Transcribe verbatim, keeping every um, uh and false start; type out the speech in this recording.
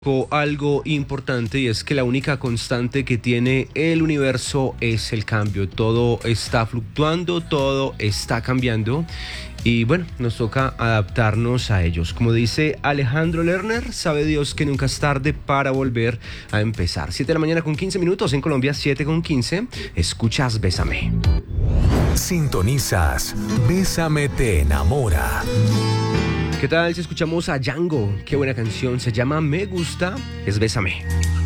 O algo importante, y es que la única constante que tiene el universo es el cambio. Todo está fluctuando, todo está cambiando y bueno, nos toca adaptarnos a ellos. Como dice Alejandro Lerner, sabe Dios que nunca es tarde para volver a empezar. siete de la mañana con quince minutos en Colombia, siete con quince. Escuchas Bésame. Sintonizas Bésame te enamora. ¿Qué tal si escuchamos a Django? Qué buena canción, se llama Me Gusta, es Bésame.